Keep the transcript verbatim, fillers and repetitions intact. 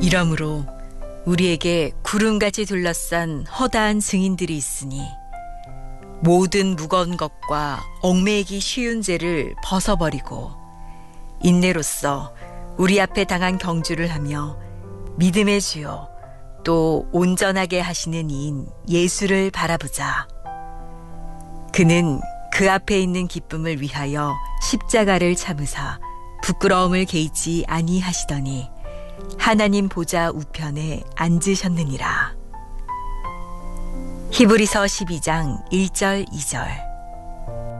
이러므로 우리에게 구름같이 둘러싼 허다한 증인들이 있으니 모든 무거운 것과 얽매이기 쉬운 죄를 벗어버리고 인내로써 우리 앞에 당한 경주를 하며 믿음의 주요 또 온전하게 하시는 이인 예수를 바라보자. 그는 그 앞에 있는 기쁨을 위하여 십자가를 참으사 부끄러움을 개의치 아니하시더니 하나님 보좌 우편에 앉으셨느니라. 히브리서 십이 장 일 절 이 절.